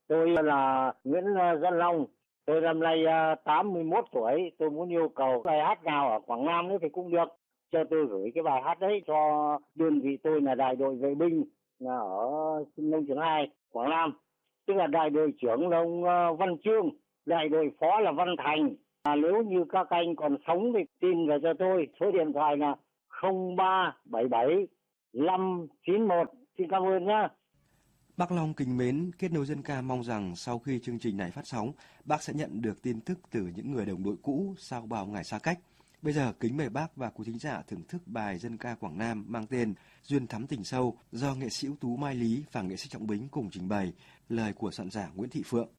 Tôi là Nguyễn Dân Long. Tôi năm nay 81 tuổi. Tôi muốn yêu cầu bài hát nào ở Quảng Nam nữa thì cũng được. Cho tôi gửi cái bài hát đấy cho đơn vị tôi là đại đội vệ binh là ở Nông Trường 2, Quảng Nam. Tức là đại đội trưởng là ông Văn Trương, đại đội phó là Văn Thành. Nếu như các anh còn sống thì tin về cho tôi. Số điện thoại là 0377 591. Xin cảm ơn nhé. Bác Long kính mến, Kết nối dân ca mong rằng sau khi chương trình này phát sóng, bác sẽ nhận được tin tức từ những người đồng đội cũ sau bao ngày xa cách. Bây giờ kính mời bác và quý thính giả thưởng thức bài dân ca Quảng Nam mang tên Duyên Thắm Tình Sâu do nghệ sĩ ưu tú Mai Lý và nghệ sĩ Trọng Bính cùng trình bày, lời của soạn giả Nguyễn Thị Phượng.